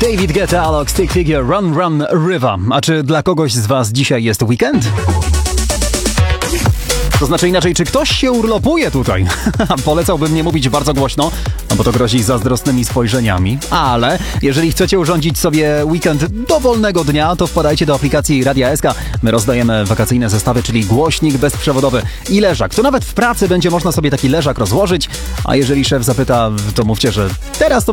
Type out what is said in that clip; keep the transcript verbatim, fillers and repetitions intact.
David Guetta, Alok, Stick Figure, Run Run River. A czy dla kogoś z was dzisiaj jest weekend? To znaczy inaczej, czy ktoś się urlopuje tutaj? Polecałbym nie mówić bardzo głośno, no bo to grozi zazdrosnymi spojrzeniami. Ale jeżeli chcecie urządzić sobie weekend dowolnego dnia, to wpadajcie do aplikacji Radia S K. My rozdajemy wakacyjne zestawy, czyli głośnik bezprzewodowy i leżak. To nawet w pracy będzie można sobie taki leżak rozłożyć, a jeżeli szef zapyta, to mówcie, że teraz to